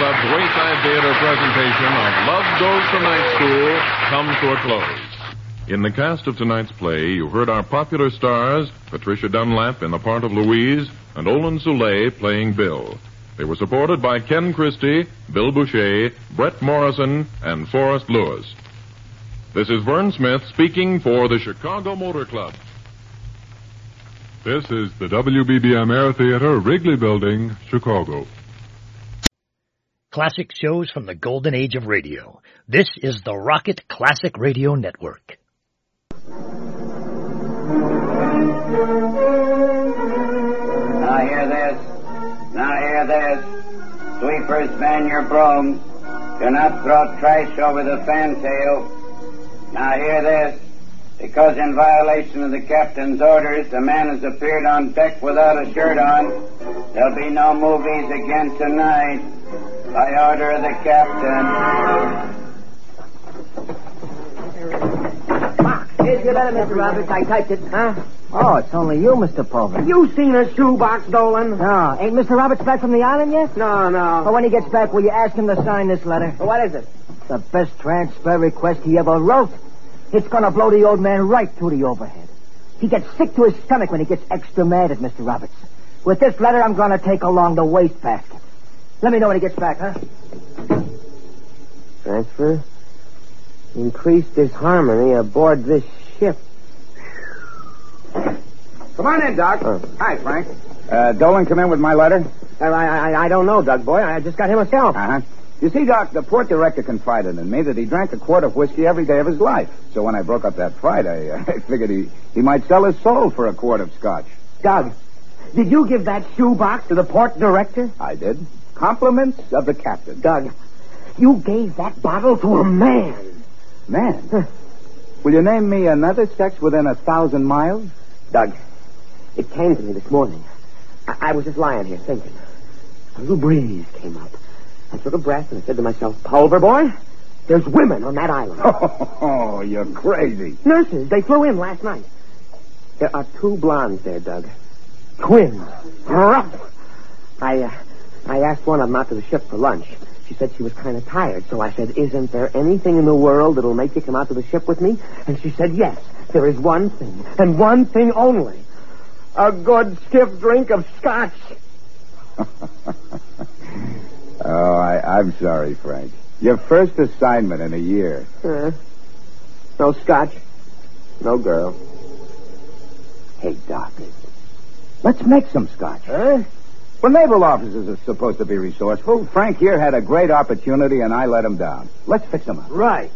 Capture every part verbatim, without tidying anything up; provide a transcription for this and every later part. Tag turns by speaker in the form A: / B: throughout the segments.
A: Club's Wayside Theater presentation of Love Goes to Night School comes to a close. In the cast of tonight's play, you heard our popular stars, Patricia Dunlap in the part of Louise, and Olin Soule playing Bill. They were supported by Ken Christie, Bill Boucher, Brett Morrison, and Forrest Lewis. This is Vern Smith speaking for the Chicago Motor Club.
B: This is the W B B M Air Theater, Wrigley Building, Chicago.
C: Classic shows from the golden age of radio. This is the Rocket Classic Radio Network.
D: Now hear this. Now hear this. Sweepers, man your brooms. Do not throw trash over the fantail. Now hear this. Because in violation of the captain's orders, the man has appeared on deck without a shirt on, there'll be no movies again tonight. By order of the captain.
E: Here's your letter, Mister Roberts. I typed it. Huh?
F: Oh, it's only you, Mister Pullman.
E: You seen a shoebox, Dolan?
F: No. Ain't Mister Roberts back from the island yet?
E: No, no.
F: Well, when he gets back, will you ask him to sign this letter?
E: Well, what is it?
F: The best transfer request he ever wrote. It's gonna blow the old man right through the overhead. He gets sick to his stomach when he gets extra mad at Mister Roberts. With this letter, I'm gonna take along the wastebasket. Let me know when he gets back, huh?
E: Transfer? Increase disharmony aboard this ship.
D: Come on in, Doc.
E: Oh.
D: Hi, Frank. Uh, Dolan come in with my letter?
E: I, I, I don't know, Doug boy. I just got him myself.
D: Uh-huh. You see, Doc, the port director confided in me that he drank a quart of whiskey every day of his life. So when I broke up that fight, I, uh, I figured he, he might sell his soul for a quart of scotch.
E: Doug, did you give that shoebox to the port director?
D: I did. Compliments of the captain.
E: Doug, you gave that bottle to a man.
D: Man? Huh. Will you name me another sex within a thousand miles?
E: Doug, it came to me this morning. I, I was just lying here thinking. A little breeze came up. I took a breath and I said to myself, Pulver boy, there's women on that island.
D: Oh, you're crazy.
E: Nurses, they flew in last night. There are two blondes there, Doug. Twins. Rough. I, uh, I asked one of them out to the ship for lunch. She said she was kind of tired, so I said, isn't there anything in the world that'll make you come out to the ship with me? And she said, yes, there is one thing, and one thing only. A good stiff drink of scotch.
D: Oh, I, I'm sorry, Frank. Your first assignment in a year.
E: Uh, no scotch. No girl.
D: Hey, Doc, let's make some scotch.
E: Huh?
D: Well, naval officers are supposed to be resourceful. Frank here had a great opportunity, and I let him down. Let's fix him up.
E: Right.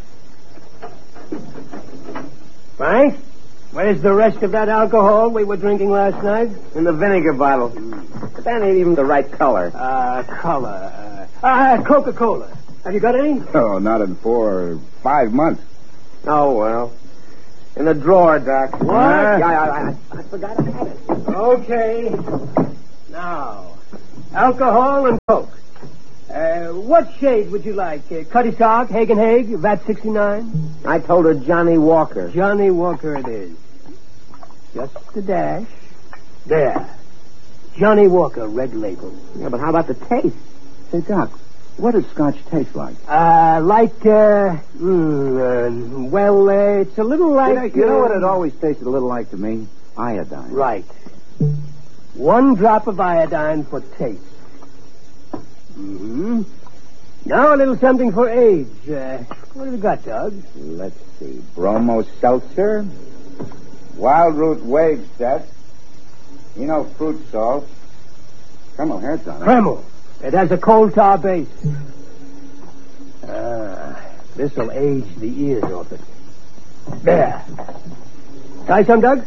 E: Frank, where's the rest of that alcohol we were drinking last night?
D: In the vinegar bottle. But that ain't even the right color.
E: Uh, color. Uh, uh, Coca-Cola. Have you got any?
D: Oh, not in four or five months.
E: Oh, well. In the drawer, Doc.
D: What?
E: Uh, yeah, I, I, I forgot I had it. Okay. Now, alcohol and Coke. Uh, what shade would you like? Uh, Cutty Sark, Hagen Hague, V A T sixty-nine?
D: I told her Johnny Walker.
E: Johnny Walker it is. Just a dash. There. Johnny Walker, red label.
D: Yeah, but how about the taste? Say, Doc, what does scotch taste like?
E: Uh, like, uh, mm, uh well, uh, it's a little like...
D: You know, you know what it always tasted a little like to me? Iodine.
E: Right. One drop of iodine for taste. Mm-hmm. Now a little something for age. Uh, what have you got, Doug?
D: Let's see. Bromo seltzer, wild root wave set, you know, fruit salt, Kreml here's on it.
E: Kreml. It has a coal tar base. Ah, this'll age the ears off it. There. Try some, Doug?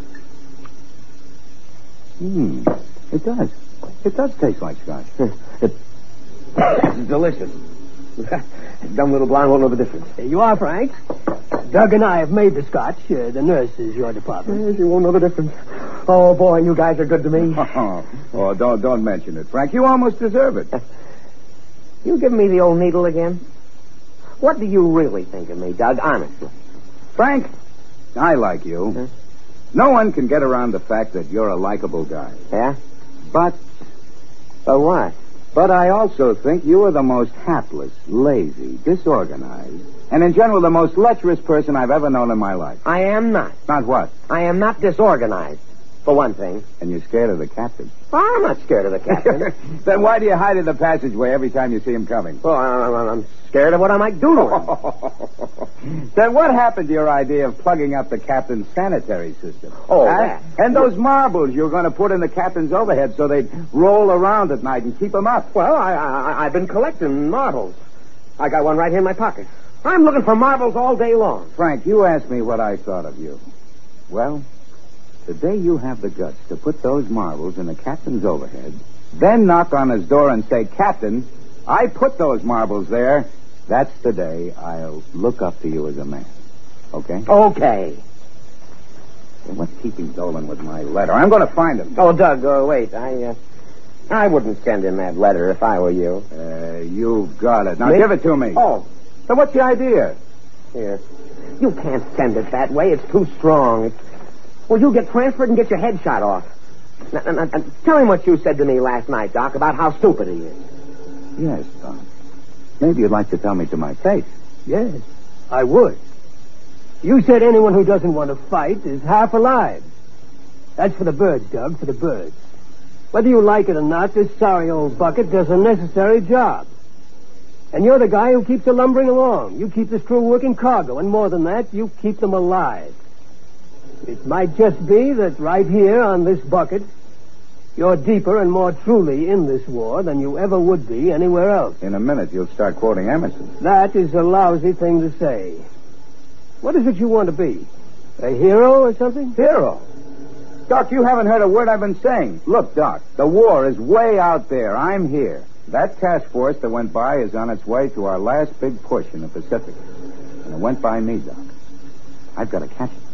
D: Hmm. It does. It does taste like scotch. It It's delicious.
E: Dumb little blonde won't know the difference. There you are, Frank. Doug and I have made the scotch. Uh, the nurse is your department.
D: Yes, you won't know the difference.
E: Oh, boy, you guys are good to me.
D: Oh, oh don't don't mention it, Frank. You almost deserve it.
E: You give me the old needle again? What do you really think of me, Doug? Honestly.
D: Frank, I like you.
E: Huh?
D: No one can get around the fact that you're a likable guy.
E: Yeah?
D: But
E: But what?
G: But I also think you are the most hapless, lazy, disorganized, and in general the most lecherous person I've ever known in my life.
E: I am not.
G: Not what?
E: I am not disorganized, for one thing.
G: And you're scared of the captain.
E: Well, I'm not scared of the captain.
G: Then why do you hide in the passageway every time you see him coming?
E: Well, I- I'm scared of what I might do to him.
G: Then what happened to your idea of plugging up the captain's sanitary system?
E: Oh,
G: Huh?
E: that.
G: And those marbles you were going to put in the captain's overhead so they'd roll around at night and keep him up.
E: Well, I, I, I've been collecting marbles. I got one right here in my pocket. I'm looking for marbles all day long.
G: Frank, you asked me what I thought of you. Well, the day you have the guts to put those marbles in the captain's overhead, then knock on his door and say, Captain, I put those marbles there, that's the day I'll look up to you as a man. Okay?
E: Okay.
G: Well, what's keeping Dolan with my letter? I'm going to find him.
E: Oh, Doug, uh, wait. I, uh, I wouldn't send him that letter if I were you.
G: Uh, you've got it. Now
E: Me?
G: give it to me.
E: Oh,
G: So what's the idea?
E: here. You can't send it that way. It's too strong. It's... Well, you'll get transferred and get your head shot off. Now, now, now, tell him what you said to me last night, Doc, about how stupid he is.
G: Yes, Doc. Maybe you'd like to tell me to my face.
H: Yes, I would. You said anyone who doesn't want to fight is half alive. That's for the birds, Doug, for the birds. Whether you like it or not, this sorry old bucket does a necessary job. And you're the guy who keeps the lumbering along. You keep this crew working cargo, and more than that, you keep them alive. It might just be that right here on this bucket, you're deeper and more truly in this war than you ever would be anywhere else.
G: In a minute, you'll start quoting Emerson.
H: That is a lousy thing to say. What is it you want to be? A hero or something?
G: Hero? Doc, you haven't heard a word I've been saying. Look, Doc, the war is way out there. I'm here. That task force that went by is on its way to our last big push in the Pacific. And it went by me, Doc. I've got to catch it.